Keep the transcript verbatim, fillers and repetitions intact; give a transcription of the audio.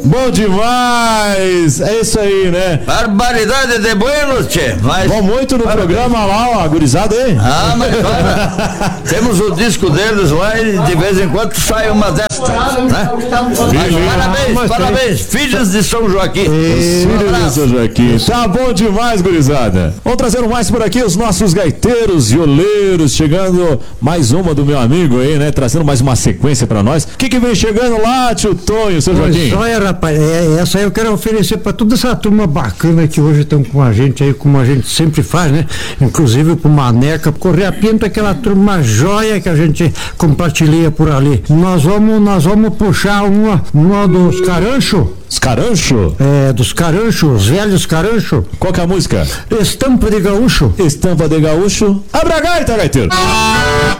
Bom demais! É isso aí, né? Barbaridade de buenos, tchê. Mas... Bom muito no Parabéns. Programa lá, ó, gurizada aí. Ah, mas olha, temos o disco deles lá e de vez em quando sai uma destas, né? Mas, parabéns, mas parabéns, tem... filhos de São Joaquim. E... Um filhos de São Joaquim. Tá bom demais, gurizada. Vamos trazendo mais por aqui os nossos gaiteiros, violeiros, chegando mais uma do meu amigo aí, né? Trazendo mais uma sequência pra nós. O que que vem chegando lá, tio Tonho, seu Joaquim? Olha, rapaz, é, essa aí eu quero oferecer pra toda essa turma bacana que hoje estão com a gente aí, como a gente sempre faz, né? Inclusive pro Maneca, Correia Pinto, aquela turma joia que a gente compartilha por ali. Nós vamos, nós vamos puxar uma, uma dos caranchos. Os caranchos? É, dos caranchos, os velhos caranchos. Qual que é a música? Estampa de gaúcho. Estampa de gaúcho. Abra a gaita, gaiteiro!